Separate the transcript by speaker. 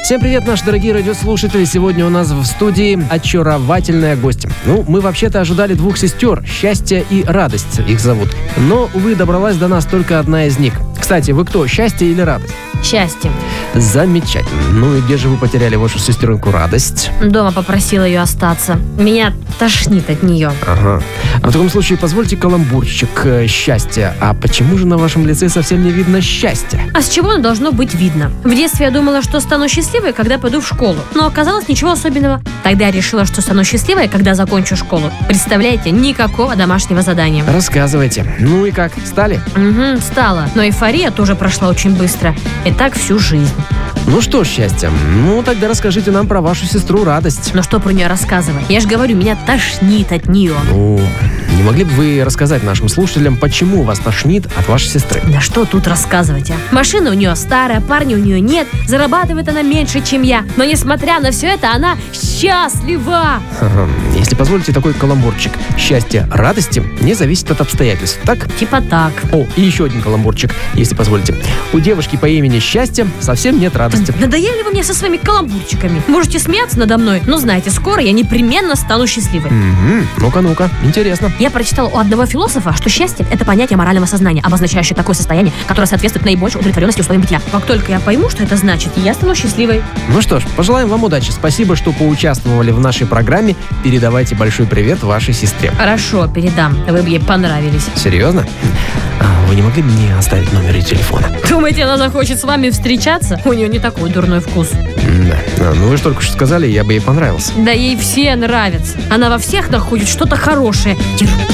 Speaker 1: Всем привет, наши дорогие радиослушатели. Сегодня у нас в студии очаровательная гостья. Мы вообще-то ожидали двух сестер, Счастье и Радость их зовут. Но, увы, добралась до нас только одна из них. Кстати, вы кто, Счастье или Радость?
Speaker 2: Счастье.
Speaker 1: Замечательно. И где же вы потеряли вашу сестренку Радость?
Speaker 2: Дома попросила ее остаться. Меня тошнит от нее.
Speaker 1: Ага. А в таком случае позвольте каламбурчик. Счастье. А почему же на вашем лице совсем не видно счастья?
Speaker 2: А с чего оно должно быть видно? В детстве я думала, что стану счастливой, когда пойду в школу. Но оказалось ничего особенного. Тогда я решила, что стану счастливой, когда закончу школу. Представляете, никакого домашнего задания.
Speaker 1: Рассказывайте. Ну и как, стали?
Speaker 2: Угу, стала. Но эйфория тоже прошла очень быстро. И так всю жизнь.
Speaker 1: Ну что ж, Счастье, тогда расскажите нам про вашу сестру Радость.
Speaker 2: Но что про нее рассказывать? Я же говорю, меня тошнит от нее.
Speaker 1: Не могли бы вы рассказать нашим слушателям, почему вас тошнит от вашей сестры?
Speaker 2: Да что тут рассказывать, а? Машина у нее старая, парня у нее нет, зарабатывает она меньше, чем я. Но несмотря на все это, она счастлива.
Speaker 1: Если позволите такой каламбурчик. Счастье радости не зависит от обстоятельств, так?
Speaker 2: Типа так.
Speaker 1: И еще один каламбурчик, если позволите. У девушки по имени Счастье совсем нет радости.
Speaker 2: Надоели вы мне со своими каламбурчиками. Можете смеяться надо мной, но знаете, скоро я непременно стану счастливой.
Speaker 1: Ну-ка, интересно.
Speaker 2: Я прочитала у одного философа, что счастье – это понятие морального сознания, обозначающее такое состояние, которое соответствует наибольшей удовлетворенности условиям бытия. Как только я пойму, что это значит, я стану счастливой.
Speaker 1: Ну что ж, пожелаем вам удачи. Спасибо, что поучаствовали в нашей программе. Передавайте большой привет вашей сестре.
Speaker 2: Хорошо, передам. Вы бы ей понравились.
Speaker 1: Серьезно? Вы не могли бы мне оставить номер телефона?
Speaker 2: Думаете, она захочет с вами встречаться? У нее не такой дурной вкус.
Speaker 1: Да. Вы же только что сказали, я бы ей понравился.
Speaker 2: Да ей все нравятся. Она во всех находит что-то хорошее.